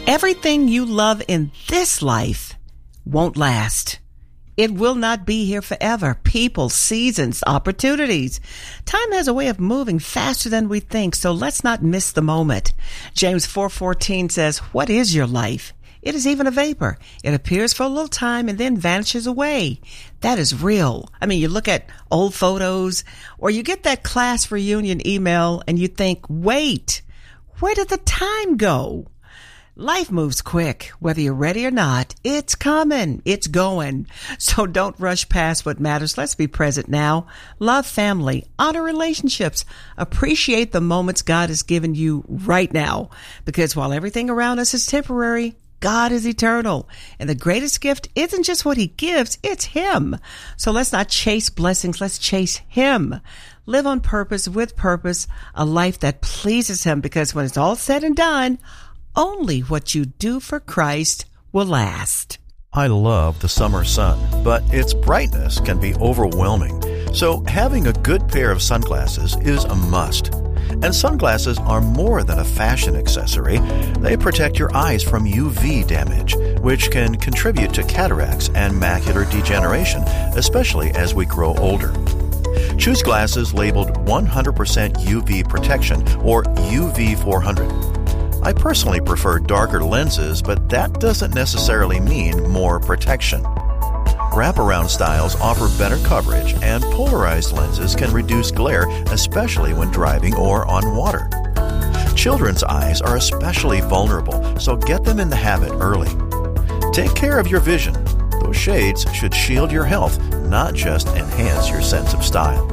Everything you love in this life won't last. It will not be here forever. People, seasons, opportunities. Time has a way of moving faster than we think, so let's not miss the moment. James 4:14 says, "What is your life? It is even a vapor. It appears for a little time and then vanishes away." That is real. I mean, you look at old photos or you get that class reunion email and you think, wait, where did the time go? Life moves quick. Whether you're ready or not, it's coming. It's going. So don't rush past what matters. Let's be present now. Love family. Honor relationships. Appreciate the moments God has given you right now. Because while everything around us is temporary, God is eternal. And the greatest gift isn't just what He gives, it's Him. So let's not chase blessings. Let's chase Him. Live on purpose, with purpose, a life that pleases Him. Because when it's all said and done, only what you do for Christ will last. I love the summer sun, but its brightness can be overwhelming. So having a good pair of sunglasses is a must. And sunglasses are more than a fashion accessory. They protect your eyes from UV damage, which can contribute to cataracts and macular degeneration, especially as we grow older. Choose glasses labeled 100% UV protection or UV 400. I personally prefer darker lenses, but that doesn't necessarily mean more protection. Wraparound styles offer better coverage, and polarized lenses can reduce glare, especially when driving or on water. Children's eyes are especially vulnerable, so get them in the habit early. Take care of your vision. Those shades should shield your health, not just enhance your sense of style.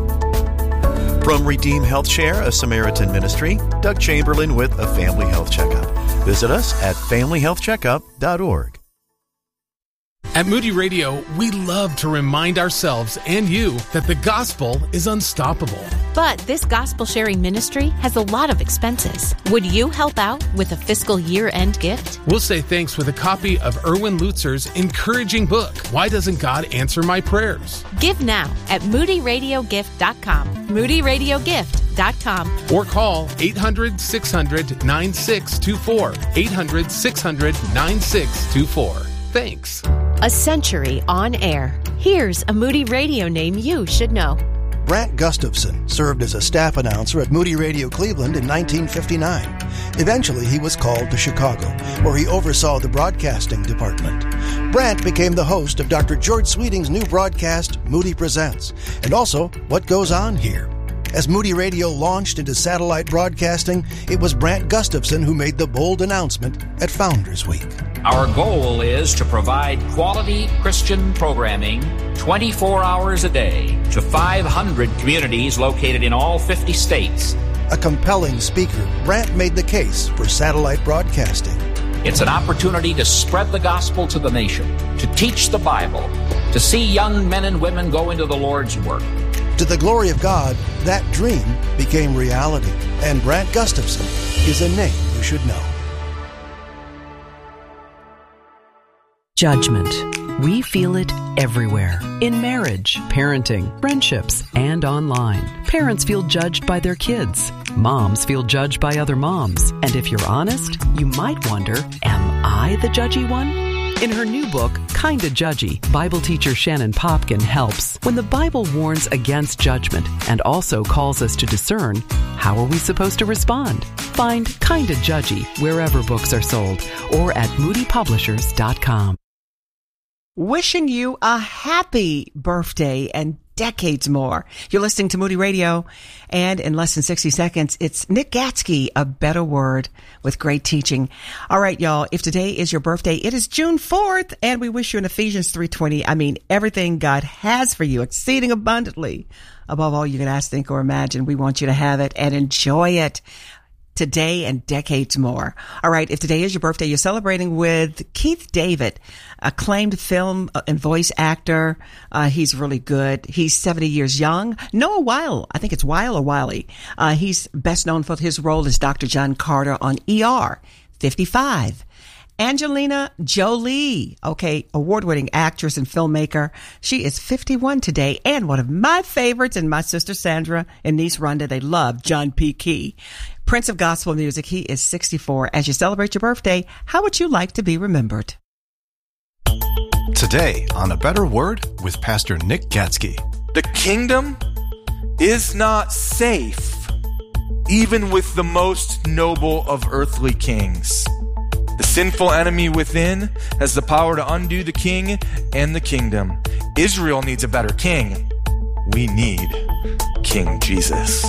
From Redeem Health Share, a Samaritan ministry, Doug Chamberlain with a Family Health Checkup. Visit us at familyhealthcheckup.org. At Moody Radio, we love to remind ourselves and you that the gospel is unstoppable. But this gospel-sharing ministry has a lot of expenses. Would you help out with a fiscal year-end gift? We'll say thanks with a copy of Erwin Lutzer's encouraging book, Why Doesn't God Answer My Prayers? Give now at moodyradiogift.com. moodyradiogift.com. Or call 800-600-9624. 800-600-9624. Thanks. A century on air. Here's a Moody Radio name you should know. Brant Gustafson served as a staff announcer at Moody Radio Cleveland in 1959. Eventually, he was called to Chicago, where he oversaw the broadcasting department. Brant became the host of Dr. George Sweeting's new broadcast, Moody Presents, and also What Goes On Here. As Moody Radio launched into satellite broadcasting, it was Brant Gustafson who made the bold announcement at Founders Week. Our goal is to provide quality Christian programming 24 hours a day to 500 communities located in all 50 states. A compelling speaker, Brant made the case for satellite broadcasting. It's an opportunity to spread the gospel to the nation, to teach the Bible, to see young men and women go into the Lord's work. To the glory of God, that dream became reality. And Brant Gustafson is a name you should know. Judgment. We feel it everywhere. In marriage, parenting, friendships, and online. Parents feel judged by their kids. Moms feel judged by other moms. And if you're honest, you might wonder, am I the judgy one? In her new book, Kinda Judgy, Bible teacher Shannon Popkin helps. When the Bible warns against judgment and also calls us to discern, how are we supposed to respond? Find Kinda Judgy wherever books are sold or at moodypublishers.com. Wishing you a happy birthday and decades more. You're listening to Moody Radio, and in less than 60 seconds, it's Nick Gatsky, A Better Word, with great teaching. All right, y'all, if today is your birthday, it is June 4th, and we wish you in Ephesians 3:20, everything God has for you, exceeding abundantly, above all you can ask, think, or imagine. We want you to have it and enjoy it today and decades more. All right, if today is your birthday, you're celebrating with Keith David, acclaimed film and voice actor. He's really good. He's 70 years young. Noah Wyle, I think it's Wyle or Wiley. He's best known for his role as Dr. John Carter on ER, 55. Angelina Jolie, award-winning actress and filmmaker. She is 51 today and one of my favorites, and my sister Sandra and niece Rhonda, they love John P. Key. Prince of Gospel Music, he is 64. As you celebrate your birthday, how would you like to be remembered? Today on A Better Word with Pastor Nick Gatsky. The kingdom is not safe, even with the most noble of earthly kings. The sinful enemy within has the power to undo the king and the kingdom. Israel needs a better king. We need King Jesus.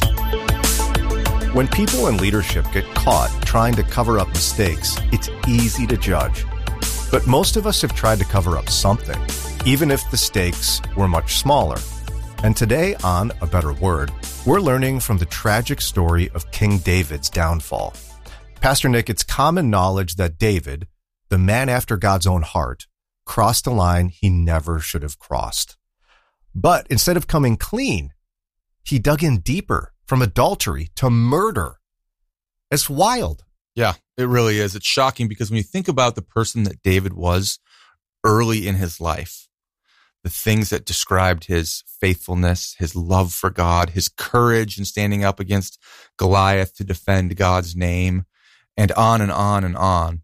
When people in leadership get caught trying to cover up mistakes, it's easy to judge. But most of us have tried to cover up something, even if the stakes were much smaller. And today on A Better Word, we're learning from the tragic story of King David's downfall. Pastor Nick, it's common knowledge that David, the man after God's own heart, crossed a line he never should have crossed. But instead of coming clean, he dug in deeper, from adultery to murder. It's wild. Yeah, it really is. It's shocking because when you think about the person that David was early in his life, the things that described his faithfulness, his love for God, his courage in standing up against Goliath to defend God's name, and on and on and on.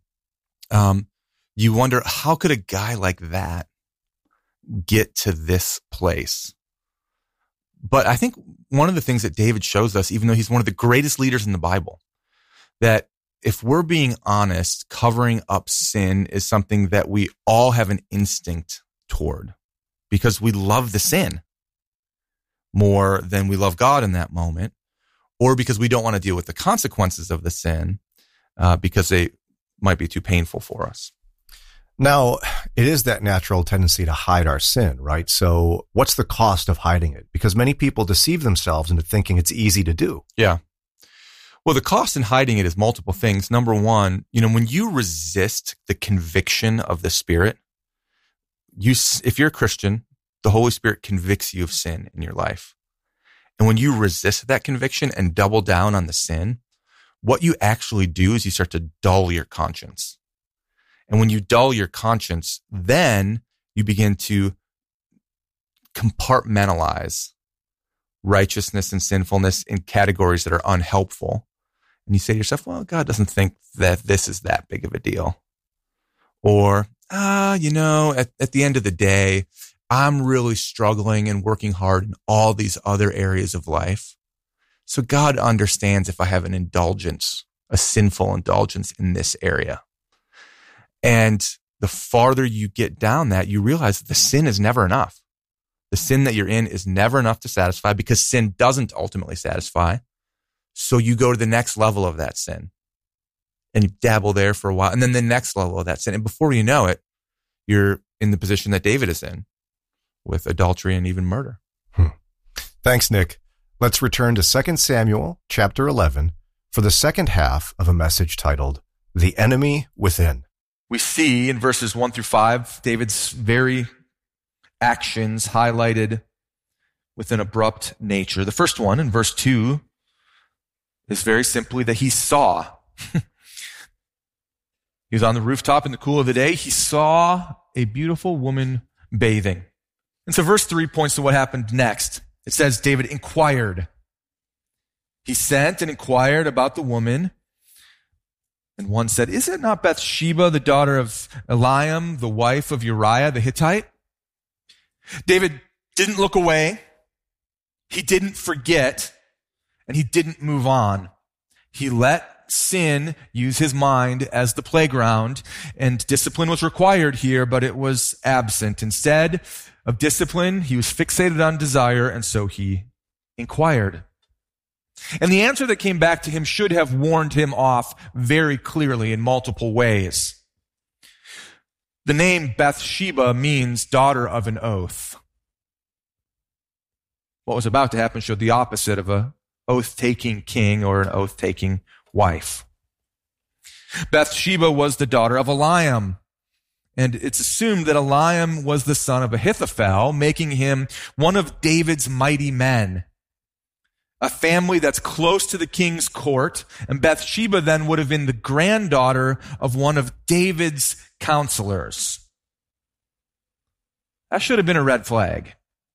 You wonder, how could a guy like that get to this place? But I think one of the things that David shows us, even though he's one of the greatest leaders in the Bible, that if we're being honest, covering up sin is something that we all have an instinct toward because we love the sin more than we love God in that moment, or because we don't want to deal with the consequences of the sin because they might be too painful for us. Now, it is that natural tendency to hide our sin, right? So what's the cost of hiding it? Because many people deceive themselves into thinking it's easy to do. Yeah. Well, the cost in hiding it is multiple things. Number one, when you resist the conviction of the Spirit, if you're a Christian, the Holy Spirit convicts you of sin in your life. And when you resist that conviction and double down on the sin, what you actually do is you start to dull your conscience. And when you dull your conscience, then you begin to compartmentalize righteousness and sinfulness in categories that are unhelpful. And you say to yourself, well, God doesn't think that this is that big of a deal. Or, at the end of the day, I'm really struggling and working hard in all these other areas of life. So God understands if I have an indulgence, a sinful indulgence in this area. And the farther you get down that, you realize that the sin is never enough. The sin that you're in is never enough to satisfy because sin doesn't ultimately satisfy. So you go to the next level of that sin and you dabble there for a while. And then the next level of that sin. And before you know it, you're in the position that David is in with adultery and even murder. Thanks, Nick. Let's return to 2 Samuel chapter 11 for the second half of a message titled, The Enemy Within. We see in verses 1 through 5, David's very actions highlighted with an abrupt nature. The first one in verse 2 is very simply that he saw. He was on the rooftop in the cool of the day. He saw a beautiful woman bathing. And so verse 3 points to what happened next. It says David inquired. He sent and inquired about the woman. And one said, is it not Bathsheba, the daughter of Eliam, the wife of Uriah the Hittite? David didn't look away. He didn't forget. And he didn't move on. He let sin use his mind as the playground, and discipline was required here, but it was absent. Instead of discipline, he was fixated on desire, and so he inquired. And the answer that came back to him should have warned him off very clearly in multiple ways. The name Bathsheba means daughter of an oath. What was about to happen showed the opposite of a oath-taking king or an oath-taking wife. Bathsheba was the daughter of Eliam, and it's assumed that Eliam was the son of Ahithophel, making him one of David's mighty men. a family that's close to the king's court, and Bathsheba then would have been the granddaughter of one of David's counselors. That should have been a red flag.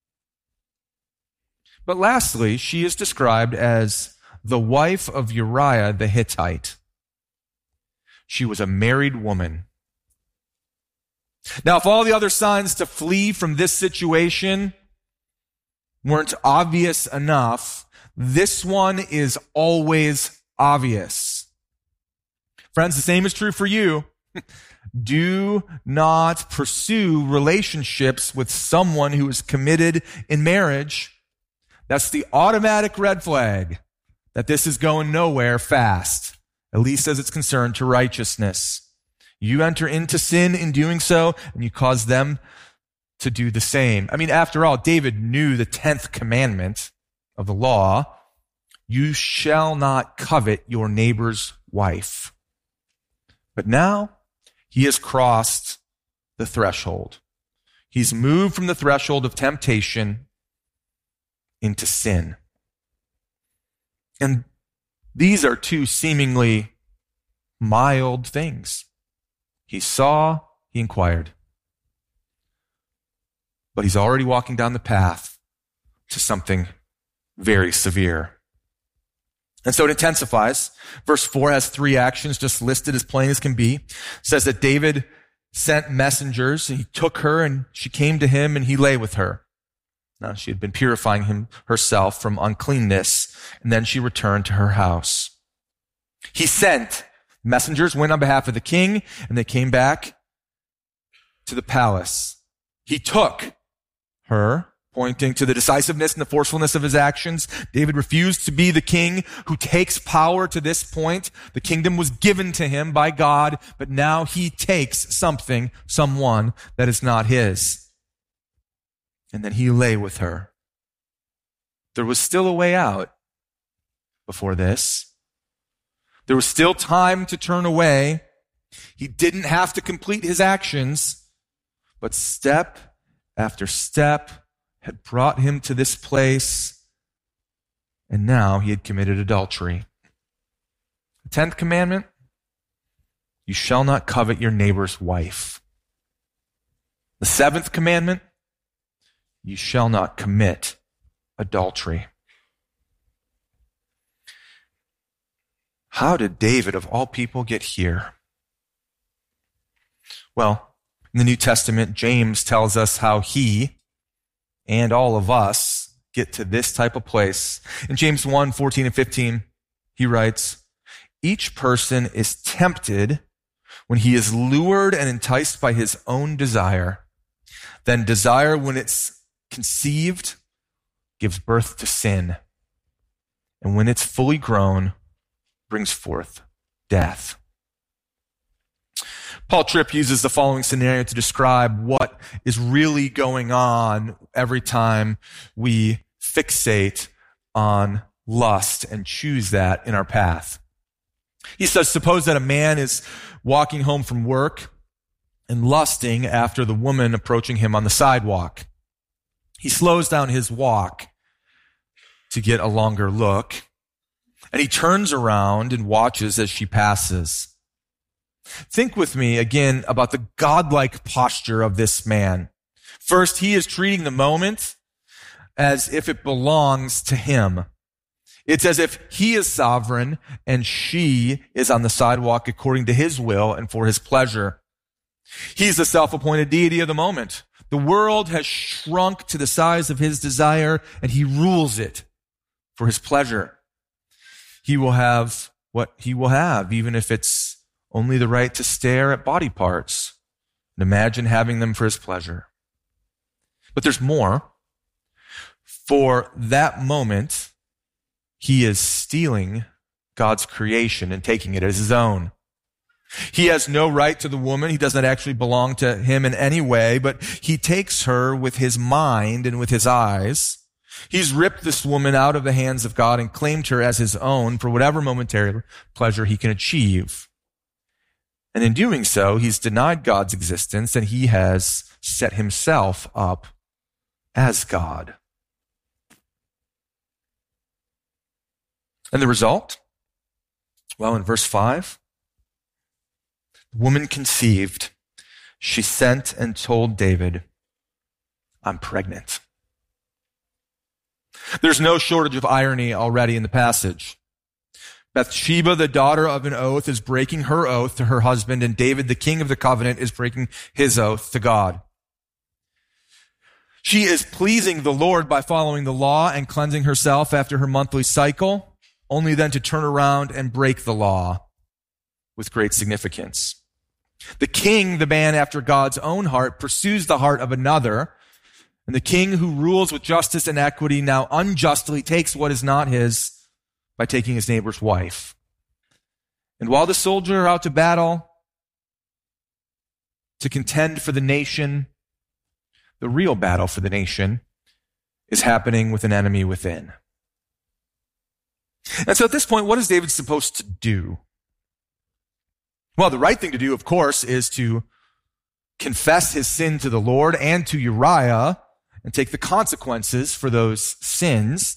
But lastly, she is described as the wife of Uriah the Hittite. She was a married woman. Now, if all the other signs to flee from this situation weren't obvious enough, this one is always obvious. Friends, the same is true for you. Do not pursue relationships with someone who is committed in marriage. That's the automatic red flag that this is going nowhere fast, at least as it's concerned to righteousness. You enter into sin in doing so, and you cause them to do the same. I mean, after all, David knew the 10th commandment of the law. You shall not covet your neighbor's wife. But now he has crossed the threshold. He's moved from the threshold of temptation into sin. And these are two seemingly mild things. He saw, he inquired. But he's already walking down the path to something very severe. And so it intensifies. Verse 4 has 3 actions just listed as plain as can be. It says that David sent messengers, and he took her, and she came to him, and he lay with her. Now, she had been purifying herself from uncleanness, and then she returned to her house. He sent messengers, went on behalf of the king, and they came back to the palace. He took her, pointing to the decisiveness and the forcefulness of his actions. David refused to be the king who takes power to this point. The kingdom was given to him by God, but now he takes someone that is not his. And then he lay with her. There was still a way out before this. There was still time to turn away. He didn't have to complete his actions, but step after step had brought him to this place, and now he had committed adultery. The 10th commandment, you shall not covet your neighbor's wife. The 7th commandment, you shall not commit adultery. How did David, of all people, get here? Well, in the New Testament, James tells us how he and all of us get to this type of place. In James 1, 14 and 15, he writes, each person is tempted when he is lured and enticed by his own desire. Then desire, when it's conceived, gives birth to sin. And when it's fully grown, brings forth death. Paul Tripp uses the following scenario to describe what is really going on every time we fixate on lust and choose that in our path. He says, suppose that a man is walking home from work and lusting after the woman approaching him on the sidewalk. He slows down his walk to get a longer look, and he turns around and watches as she passes. Think with me again about the godlike posture of this man. First, he is treating the moment as if it belongs to him. It's as if he is sovereign and she is on the sidewalk according to his will and for his pleasure. He's the self-appointed deity of the moment. The world has shrunk to the size of his desire, and he rules it for his pleasure. He will have what he will have, even if it's only the right to stare at body parts and imagine having them for his pleasure. But there's more. For that moment, he is stealing God's creation and taking it as his own. He has no right to the woman. He does not actually belong to him in any way, but he takes her with his mind and with his eyes. He's ripped this woman out of the hands of God and claimed her as his own for whatever momentary pleasure he can achieve. And in doing so, he's denied God's existence, and he has set himself up as God. And the result? Well, in verse 5, the woman conceived. She sent and told David, I'm pregnant. There's no shortage of irony already in the passage. Bathsheba, the daughter of an oath, is breaking her oath to her husband, and David, the king of the covenant, is breaking his oath to God. She is pleasing the Lord by following the law and cleansing herself after her monthly cycle, only then to turn around and break the law with great significance. The king, the man after God's own heart, pursues the heart of another, and the king who rules with justice and equity now unjustly takes what is not his by taking his neighbor's wife. And while the soldiers are out to battle, to contend for the nation, the real battle for the nation is happening with an enemy within. And so at this point, what is David supposed to do? Well, the right thing to do, of course, is to confess his sin to the Lord and to Uriah and take the consequences for those sins.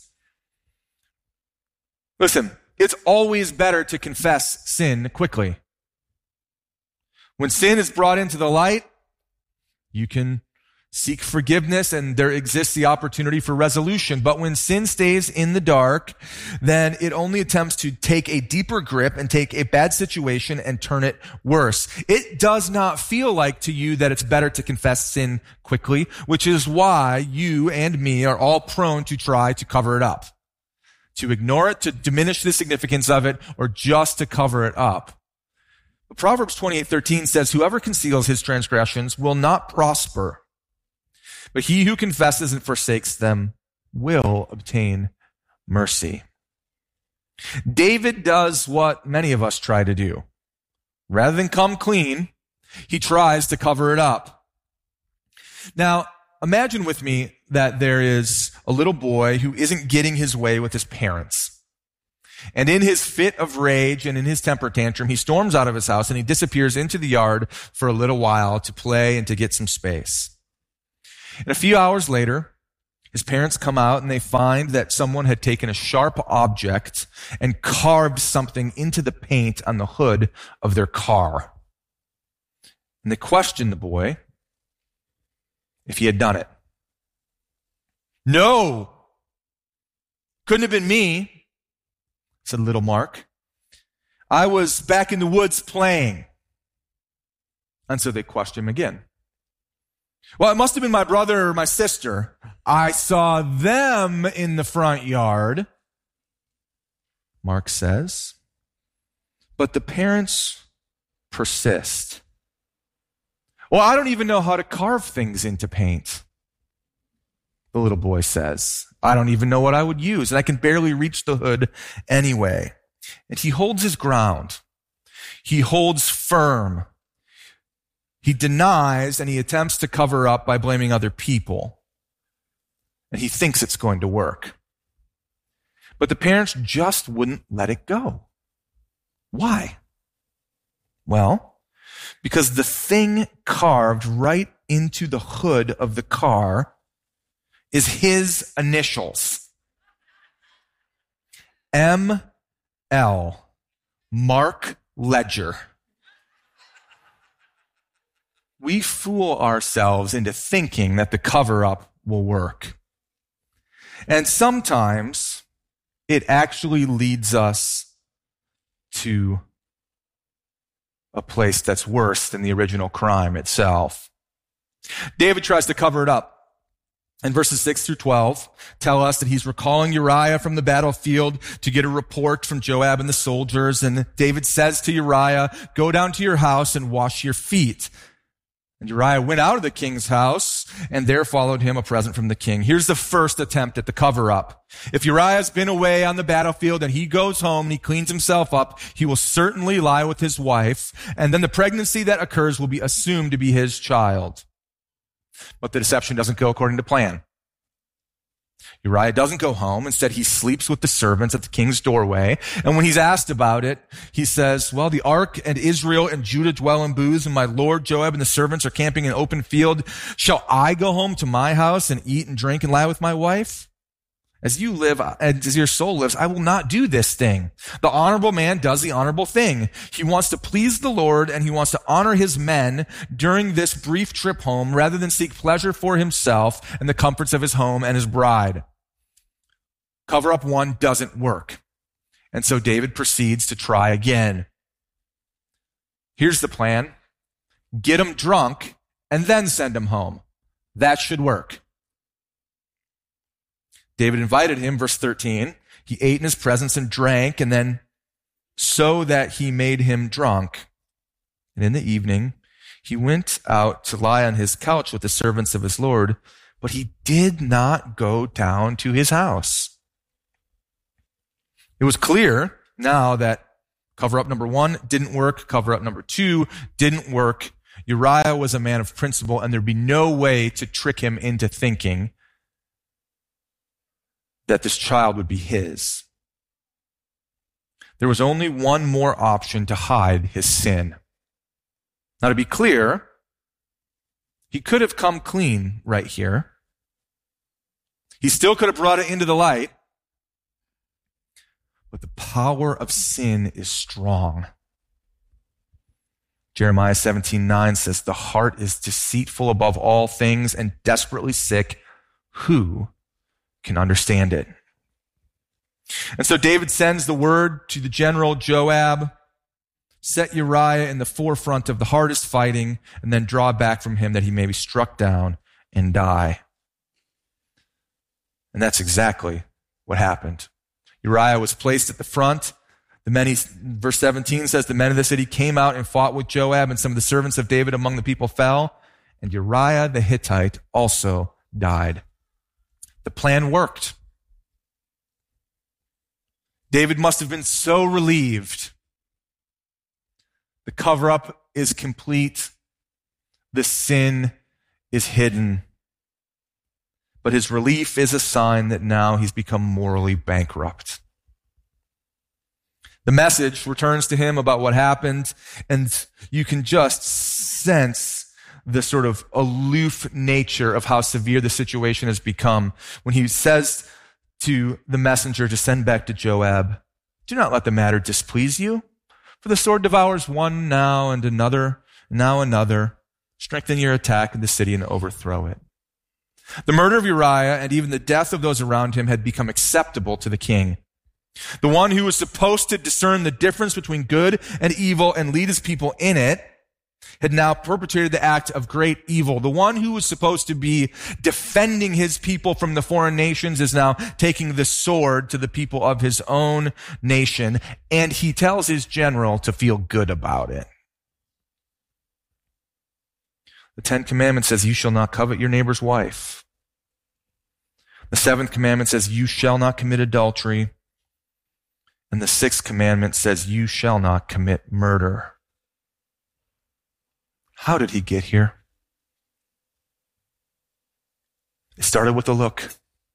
Listen, it's always better to confess sin quickly. When sin is brought into the light, you can seek forgiveness and there exists the opportunity for resolution. But when sin stays in the dark, then it only attempts to take a deeper grip and take a bad situation and turn it worse. It does not feel like to you that it's better to confess sin quickly, which is why you and me are all prone to try to cover it up, to ignore it, to diminish the significance of it, or just to cover it up. But Proverbs 28:13 says, whoever conceals his transgressions will not prosper, but he who confesses and forsakes them will obtain mercy. David does what many of us try to do. Rather than come clean, he tries to cover it up. Now, imagine with me that there is a little boy who isn't getting his way with his parents. And in his fit of rage and in his temper tantrum, he storms out of his house and he disappears into the yard for a little while to play and to get some space. And a few hours later, his parents come out and they find that someone had taken a sharp object and carved something into the paint on the hood of their car. And they question the boy if he had done it. No, couldn't have been me, said little Mark. I was back in the woods playing. And so they question him again. Well, it must have been my brother or my sister. I saw them in the front yard, Mark says. But the parents persist. Well, I don't even know how to carve things into paint, the little boy says. I don't even know what I would use, and I can barely reach the hood anyway. And he holds his ground. He holds firm. He denies and he attempts to cover up by blaming other people. And he thinks it's going to work. But the parents just wouldn't let it go. Why? Well, because the thing carved right into the hood of the car is his initials. M.L. Mark Ledger. We fool ourselves into thinking that the cover-up will work. And sometimes it actually leads us to a place that's worse than the original crime itself. David tries to cover it up. And verses 6 through 12 tell us that he's recalling Uriah from the battlefield to get a report from Joab and the soldiers. And David says to Uriah, go down to your house and wash your feet. And Uriah went out of the king's house, and there followed him a present from the king. Here's the first attempt at the cover-up. If Uriah's been away on the battlefield and he goes home and he cleans himself up, he will certainly lie with his wife, and then the pregnancy that occurs will be assumed to be his child. But the deception doesn't go according to plan. Uriah doesn't go home. Instead, he sleeps with the servants at the king's doorway. And when he's asked about it, he says, well, the ark and Israel and Judah dwell in booths, and my lord Joab and the servants are camping in open field. Shall I go home to my house and eat and drink and lie with my wife? as you live, as your soul lives, I will not do this thing. The honorable man does the honorable thing. He wants to please the Lord, and he wants to honor his men during this brief trip home rather than seek pleasure for himself and the comforts of his home and his bride. Cover up one doesn't work. And so David proceeds to try again. Here's the plan. Get him drunk and then send him home. That should work. David invited him, verse 13. He ate in his presence and drank, and then so that he made him drunk. And in the evening, he went out to lie on his couch with the servants of his Lord, but he did not go down to his house. It was clear now that cover-up number 1 didn't work, cover-up number 2 didn't work. Uriah was a man of principle, and there'd be no way to trick him into thinking that this child would be his. There was only one more option to hide his sin. Now, to be clear, he could have come clean right here. He still could have brought it into the light. But the power of sin is strong. Jeremiah 17:9 says, the heart is deceitful above all things and desperately sick. Who can understand it? And so David sends the word to the general Joab, set Uriah in the forefront of the hardest fighting, and then draw back from him that he may be struck down and die. And that's exactly what happened. Uriah was placed at the front. Verse 17 says, the men of the city came out and fought with Joab, and some of the servants of David among the people fell, and Uriah the Hittite also died. The plan worked. David must have been so relieved. The cover-up is complete. The sin is hidden. But his relief is a sign that now he's become morally bankrupt. The message returns to him about what happened, and you can just sense the sort of aloof nature of how severe the situation has become when he says to the messenger to send back to Joab, do not let the matter displease you, for the sword devours one now and another, now another. Strengthen your attack in the city and overthrow it. The murder of Uriah and even the death of those around him had become acceptable to the king. The one who was supposed to discern the difference between good and evil and lead his people in it had now perpetrated the act of great evil. The one who was supposed to be defending his people from the foreign nations is now taking the sword to the people of his own nation, and he tells his general to feel good about it. The 10th commandment says, you shall not covet your neighbor's wife. The 7th commandment says, you shall not commit adultery. And the 6th commandment says, you shall not commit murder. How did he get here? It started with a look,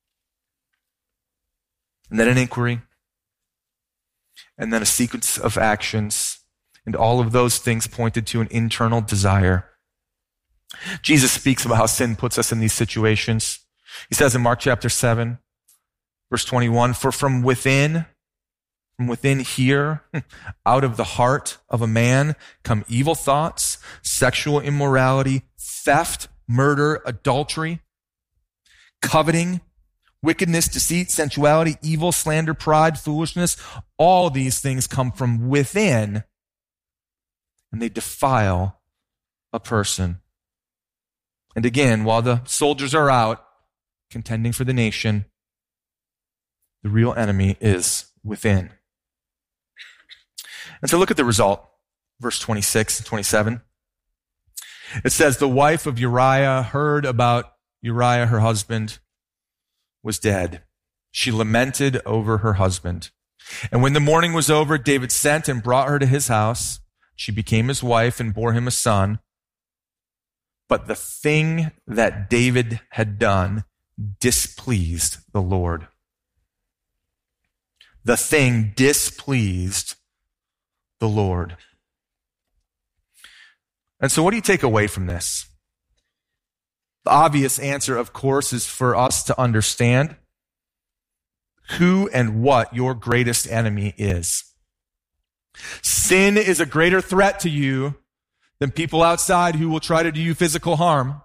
and then an inquiry, and then a sequence of actions, and all of those things pointed to an internal desire. Jesus speaks about how sin puts us in these situations. He says in Mark chapter 7, verse 21, for from within here, out of the heart of a man come evil thoughts, sexual immorality, theft, murder, adultery, coveting, wickedness, deceit, sensuality, evil, slander, pride, foolishness. All these things come from within, and they defile a person. And again, while the soldiers are out contending for the nation, the real enemy is within. And so look at the result, verse 26 and 27. It says, the wife of Uriah heard about Uriah, her husband, was dead. She lamented over her husband. And when the mourning was over, David sent and brought her to his house. She became his wife and bore him a son. But the thing that David had done displeased the Lord. The thing displeased the Lord. And so what do you take away from this? The obvious answer, of course, is for us to understand who and what your greatest enemy is. Sin is a greater threat to you than people outside who will try to do you physical harm.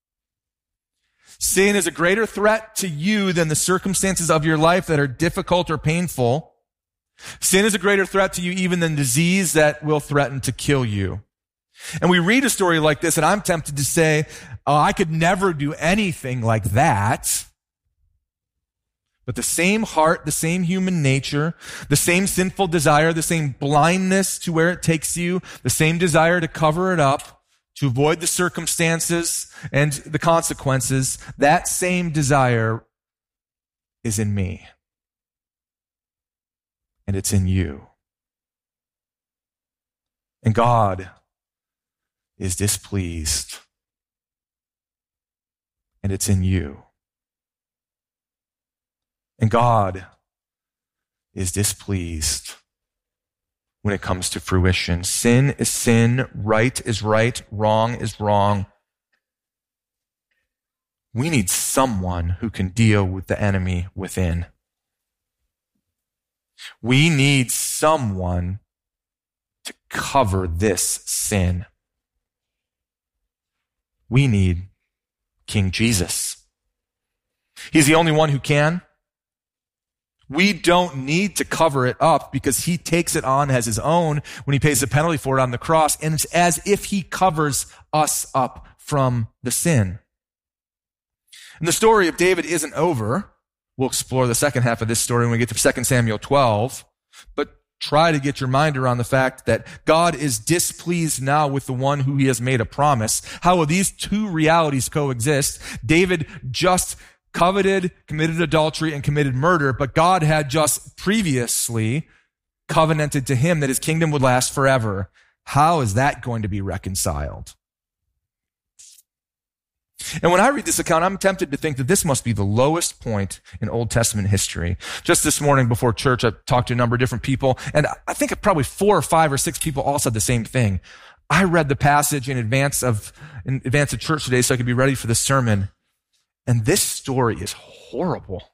Sin is a greater threat to you than the circumstances of your life that are difficult or painful. Sin is a greater threat to you even than disease that will threaten to kill you. And we read a story like this, and I'm tempted to say, oh, I could never do anything like that. But the same heart, the same human nature, the same sinful desire, the same blindness to where it takes you, the same desire to cover it up, to avoid the circumstances and the consequences, that same desire is in me. And it's in you. And God is displeased. And it's in you. And God is displeased when it comes to fruition. Sin is sin, right is right, wrong is wrong. We need someone who can deal with the enemy within. We need someone to cover this sin. We need King Jesus. He's the only one who can. We don't need to cover it up because he takes it on as his own when he pays the penalty for it on the cross, and it's as if he covers us up from the sin. And the story of David isn't over. We'll explore the second half of this story when we get to 2 Samuel 12, but try to get your mind around the fact that God is displeased now with the one who he has made a promise. How will these two realities coexist? David just coveted, committed adultery, and committed murder, but God had just previously covenanted to him that his kingdom would last forever. How is that going to be reconciled? And when I read this account, I'm tempted to think that this must be the lowest point in Old Testament history. Just this morning before church, I talked to a number of different people, and I think probably 4 or 5 or 6 people all said the same thing. I read the passage in advance of church today so I could be ready for the sermon. And this story is horrible.